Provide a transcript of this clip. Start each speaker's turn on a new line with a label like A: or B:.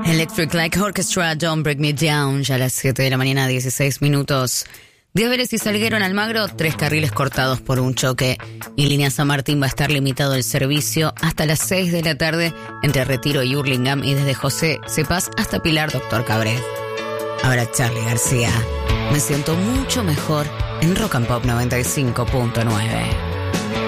A: Electric Light Orchestra, Don't Break Me Down, ya a las 7 de la mañana, 16 minutos. De Vélez y Salguero en Almagro, 3 carriles cortados por un choque. Y Línea San Martín va a estar limitado el servicio hasta las 6 de la tarde entre Retiro y Hurlingham y desde José Cepaz hasta Pilar Doctor Cabret. Ahora Charly García, me siento mucho mejor en Rock and Pop 95.9.